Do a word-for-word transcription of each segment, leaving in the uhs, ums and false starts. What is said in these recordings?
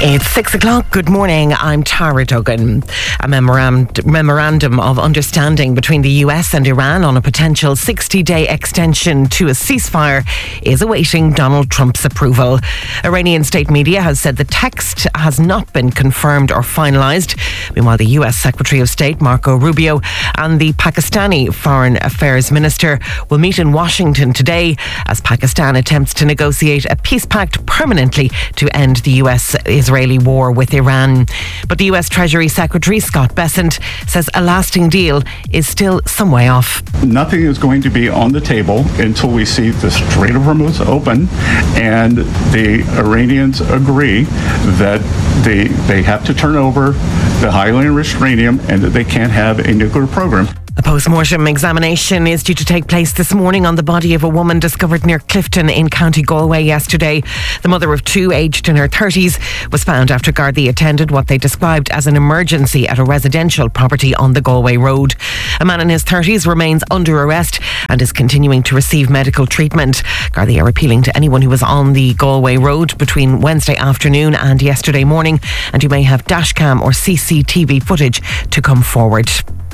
It's six o'clock. Good morning. I'm Tara Duggan. A memorand- memorandum of understanding between the U S and Iran on a potential sixty-day extension to a ceasefire is awaiting Donald Trump's approval. Iranian state media has said the text has not been confirmed or finalised. Meanwhile, the U S Secretary of State, Marco Rubio, and the Pakistani Foreign Affairs Minister will meet in Washington today as Pakistan attempts to negotiate a peace pact permanently to end the U S-Israeli war with Iran. But the U S Treasury Secretary, Scott Bessent, says a lasting deal is still some way off. Nothing is going to be on the table until we see the Strait of Hormuz open and the Iranians agree that they, they have to turn over the highly enriched uranium and that they can't have a nuclear program. A post-mortem examination is due to take place this morning on the body of a woman discovered near Clifton in County Galway yesterday. The mother of two, aged in her thirties, was found after Gardaí attended what they described as an emergency at a residential property on the Galway Road. A man in his thirties remains under arrest and is continuing to receive medical treatment. Gardaí are appealing to anyone who was on the Galway Road between Wednesday afternoon and yesterday morning and who may have dashcam or C C T V footage to come forward.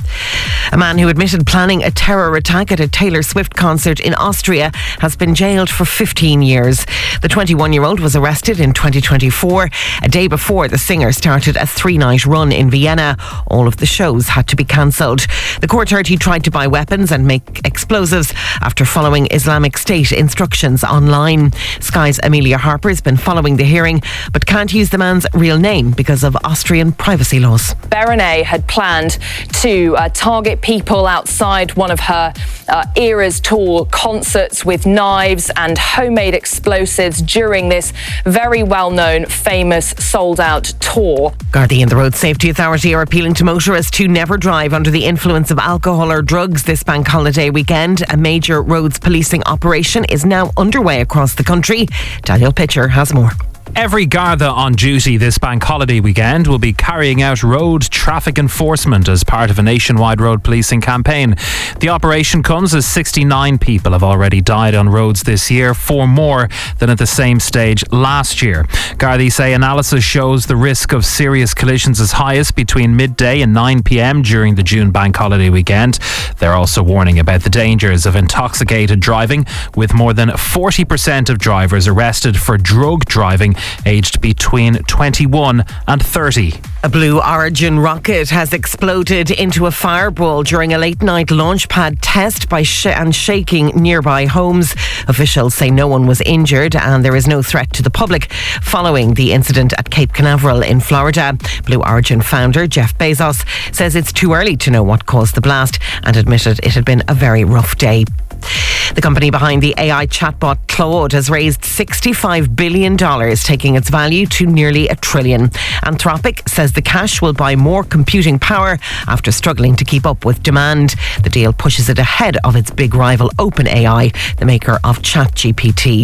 A man who admitted planning a terror attack at a Taylor Swift concert in Austria has been jailed for fifteen years. The twenty-one-year-old was arrested in twenty twenty-four, a day before the singer started a three-night run in Vienna. All of the shows had to be cancelled. The court heard he tried to buy weapons and make explosives after following Islamic State instructions online. Sky's Amelia Harper has been following the hearing but can't use the man's real name because of Austrian privacy laws. Berenice had planned to Uh, target people outside one of her uh, Eras Tour concerts with knives and homemade explosives during this very well-known, famous, sold-out tour. Gardaí and the Road Safety Authority are appealing to motorists to never drive under the influence of alcohol or drugs this bank holiday weekend. A major roads policing operation is now underway across the country. Daniel Pitcher has more. Every Garda on duty this bank holiday weekend will be carrying out road traffic enforcement as part of a nationwide road policing campaign. The operation comes as sixty-nine people have already died on roads this year, four more than at the same stage last year. Gardaí say analysis shows the risk of serious collisions is highest between midday and nine p.m. during the June bank holiday weekend. They're also warning about the dangers of intoxicated driving, with more than forty percent of drivers arrested for drug driving aged between twenty-one and thirty. A Blue Origin rocket has exploded into a fireball during a late-night launch pad test by sh- and shaking nearby homes. Officials say no one was injured and there is no threat to the public following the incident at Cape Canaveral in Florida. Blue Origin founder Jeff Bezos says it's too early to know what caused the blast and admitted it had been a very rough day. The company behind the A I chatbot Claude has raised sixty-five billion dollars, taking its value to nearly a trillion. Anthropic says the cash will buy more computing power after struggling to keep up with demand. The deal pushes it ahead of its big rival OpenAI, the maker of ChatGPT.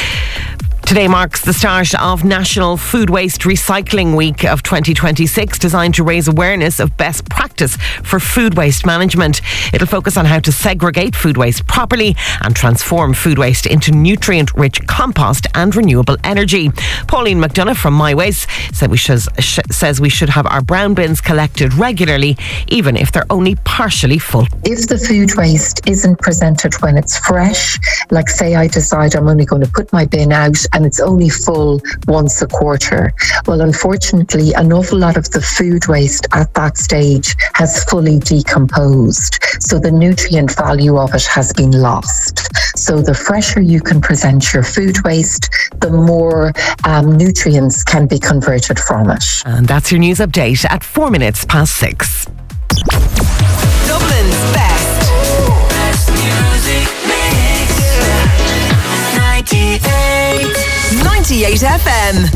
Today marks the start of National Food Waste Recycling Week of twenty twenty-six, designed to raise awareness of best practice for food waste management. It'll focus on how to segregate food waste properly and transform food waste into nutrient-rich compost and renewable energy. Pauline McDonough from My Waste said we should, sh- says we should have our brown bins collected regularly, even if they're only partially full. If the food waste isn't presented when it's fresh, like say I decide I'm only going to put my bin out and it's only full once a quarter. Well, unfortunately, an awful lot of the food waste at that stage has fully decomposed. So the nutrient value of it has been lost. So the fresher you can present your food waste, the more um, nutrients can be converted from it. And that's your news update at four minutes past six. Dublin's best. Best music mix. ninety-eight. ninety-eight F M.